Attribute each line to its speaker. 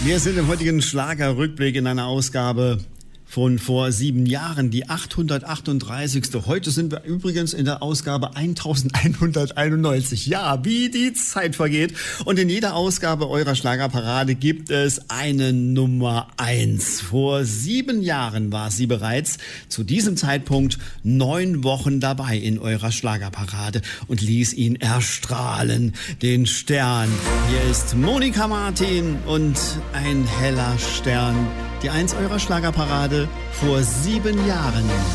Speaker 1: Wir sind im heutigen Schlagerrückblick in einer Ausgabe von vor 7 Jahren, die 838. Heute sind wir übrigens in der Ausgabe 1191. Ja, wie die Zeit vergeht. Und in jeder Ausgabe eurer Schlagerparade gibt es eine Nummer 1. Vor 7 Jahren war sie bereits zu diesem Zeitpunkt 9 Wochen dabei in eurer Schlagerparade und ließ ihn erstrahlen, den Stern. Hier ist Monika Martin und ein heller Stern. Die 1 eurer Schlagerparade vor 7 Jahren.